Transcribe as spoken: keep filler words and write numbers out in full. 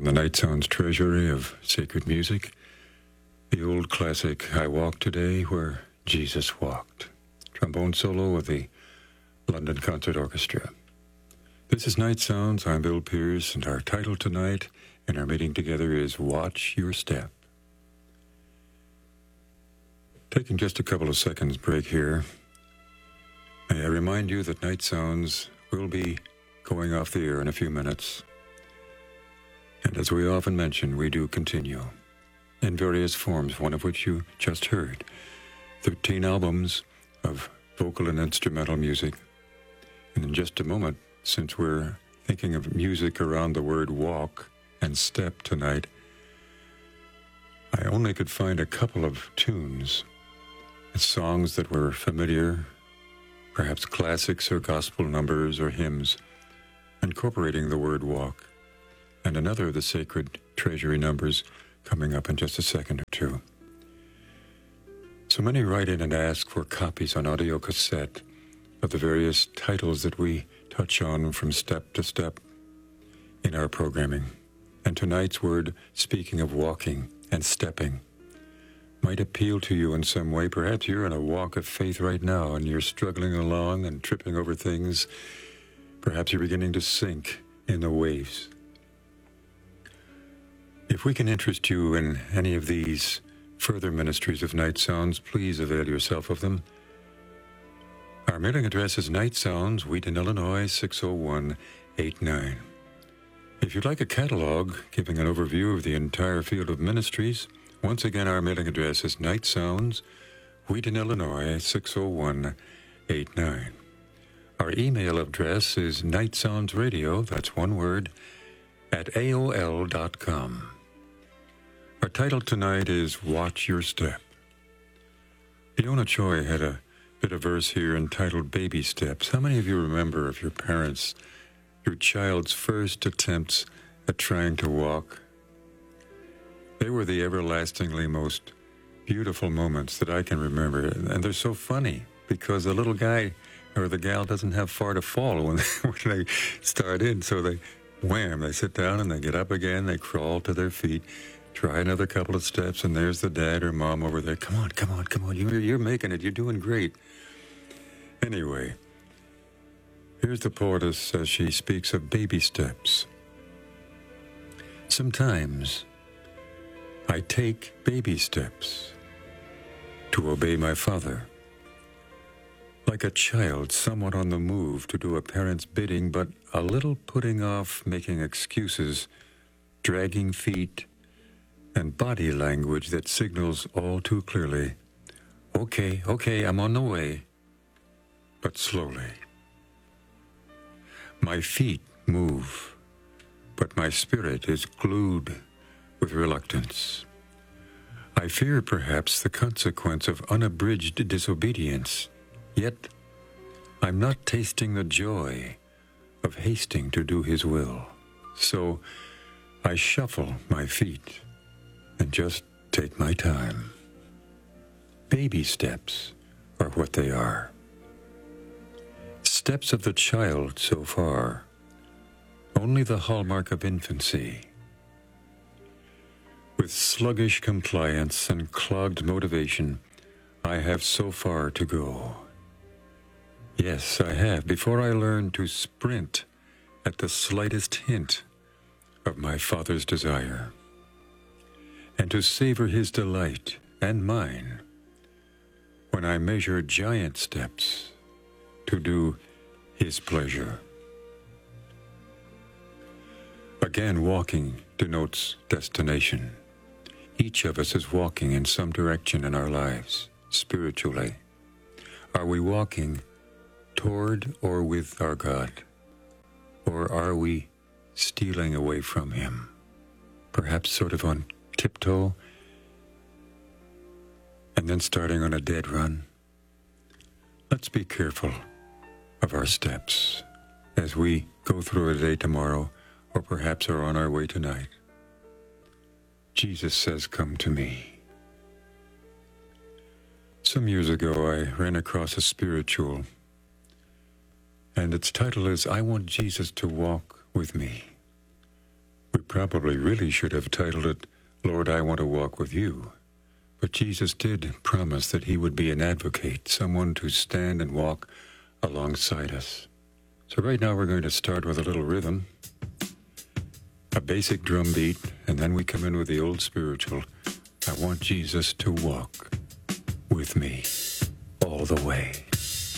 From the Night Sounds treasury of sacred music, the old classic, I Walk Today Where Jesus Walked, trombone solo of the London Concert Orchestra. This is Night Sounds. I'm Bill Pierce, and our title tonight in our meeting together is Watch Your Step. Taking just a couple of seconds break here, may I remind you that Night Sounds will be going off the air in a few minutes. And as we often mention, we do continue in various forms, one of which you just heard. thirteen albums of vocal and instrumental music. And in just a moment, since we're thinking of music around the word walk and step tonight, I only could find a couple of tunes, songs that were familiar, perhaps classics or gospel numbers or hymns, incorporating the word walk, and another of the sacred treasury numbers coming up in just a second or two. So many write in and ask for copies on audio cassette of the various titles that we touch on from step to step in our programming. And tonight's word, speaking of walking and stepping, might appeal to you in some way. Perhaps you're in a walk of faith right now and you're struggling along and tripping over things. Perhaps you're beginning to sink in the waves. If we can interest you in any of these further ministries of Night Sounds, please avail yourself of them. Our mailing address is Night Sounds, Wheaton, Illinois, six oh one eight nine. If you'd like a catalog giving an overview of the entire field of ministries, once again, our mailing address is Night Sounds, Wheaton, Illinois, six oh one eight nine. Our email address is nightsoundsradio, that's one word, at A O L dot com. Our title tonight is Watch Your Step. Fiona Choi had a bit of verse here entitled Baby Steps. How many of you remember of your parents, your child's first attempts at trying to walk? They were the everlastingly most beautiful moments that I can remember. And they're so funny because the little guy or the gal doesn't have far to fall when they, when they start in. So they, wham, they sit down and they get up again. They crawl to their feet, try another couple of steps, and there's the dad or mom over there. Come on, come on, come on. You're, you're making it. You're doing great. Anyway, here's the poetess as she speaks of baby steps. Sometimes I take baby steps to obey my father, like a child somewhat on the move to do a parent's bidding, but a little putting off making excuses, dragging feet, and body language that signals all too clearly, okay, okay, I'm on the way, but slowly. My feet move, but my spirit is glued with reluctance. I fear perhaps the consequence of unabridged disobedience, yet I'm not tasting the joy of hasting to do his will. So I shuffle my feet and just take my time. Baby steps are what they are. Steps of the child so far, only the hallmark of infancy. With sluggish compliance and clogged motivation, I have so far to go. Yes, I have, before I learn to sprint at the slightest hint of my Father's desire, and to savor his delight and mine when I measure giant steps to do his pleasure. Again, walking denotes destination. Each of us is walking in some direction in our lives, spiritually. Are we walking toward or with our God? Or are we stealing away from him? Perhaps sort of on tiptoe, and then starting on a dead run? Let's be careful of our steps as we go through a day tomorrow, or perhaps are on our way tonight. Jesus says, come to me. Some years ago, I ran across a spiritual, and its title is, I Want Jesus to Walk With Me. We probably really should have titled it, Lord, I Want to Walk with You. But Jesus did promise that he would be an advocate, someone to stand and walk alongside us. So right now we're going to start with a little rhythm, a basic drum beat, and then we come in with the old spiritual, I want Jesus to walk with me all the way.